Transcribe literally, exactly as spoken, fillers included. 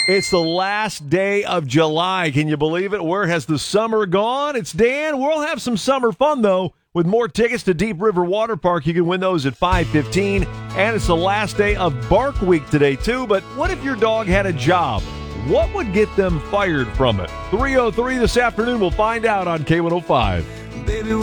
It's the last day of July. Can you believe it? Where has the summer gone? It's Dan. We'll have some summer fun, though, with more tickets to Deep River Water Park. You can win those at five fifteen. And it's the last day of Bark Week today, too. But what if your dog had a job? What would get them fired from it? three oh three this afternoon. We'll find out on K one oh five. Baby,